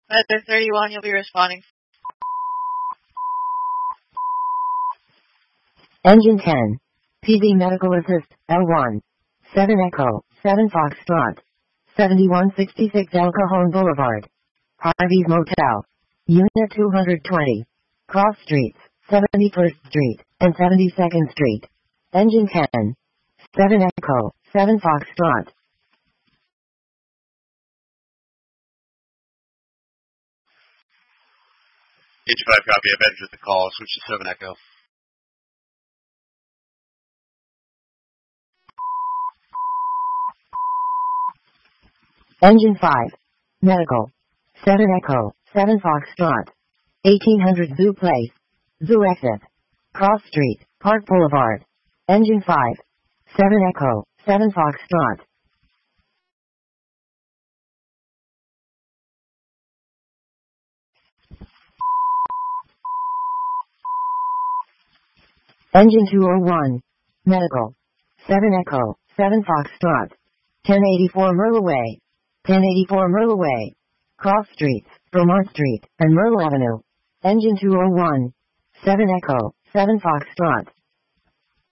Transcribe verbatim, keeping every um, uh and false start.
Weather thirty-one, you'll be responding. Engine ten. P V Medical Assist, L one. seven Echo, seven Foxtrot. seventy-one sixty-six El Cajon Boulevard. Harvey's Motel. Unit two hundred twenty. Cross Streets, seventy-first Street, and seventy-second Street. Engine ten. seven Echo, seven Foxtrot. eighty-five copy, I've entered the call, switch to seven Echo. Engine five. Medical. seven Echo, seven Foxtrot. eighteen hundred Zoo Place. Zoo Exit. Cross Street, Park Boulevard. Engine five. seven Echo, seven Foxtrot. Engine two oh one. Medical. seven Echo, seven Foxtrot. ten eighty-four Myrtle Way. ten eighty-four Myrtle Way. Cross Streets, Vermont Street, and Myrtle Avenue. Engine two oh one. seven Echo, seven Foxtrot.